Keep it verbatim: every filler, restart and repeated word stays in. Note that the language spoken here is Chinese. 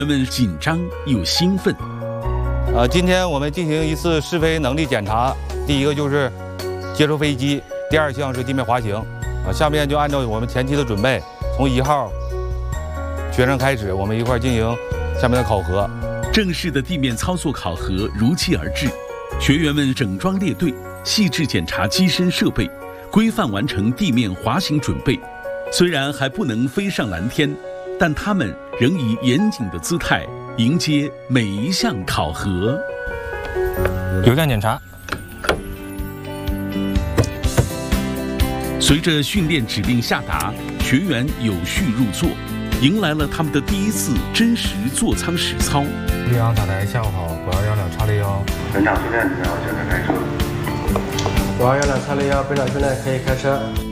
人们紧张又兴奋。 呃，今天我们进行一次试飞能力检查，第一个就是接触飞机，第二项是地面滑行。啊，下面就按照我们前期的准备，从一号学生开始，我们一块进行下面的考核。 正式的地面操作考核如期而至，学员们整装列队，细致检查机身设备，规范完成地面滑行准备。虽然还不能飞上蓝天，但他们仍以严谨的姿态迎接每一项考核。 油量检查。 随着训练指令下达，学员有序入座，迎来了他们的第一次真实座舱实操。 绿航塔台，下午好，国幺幺两叉六幺。 本场训练准备好，现在开车。 国幺幺两叉六幺，本场训练可以开车。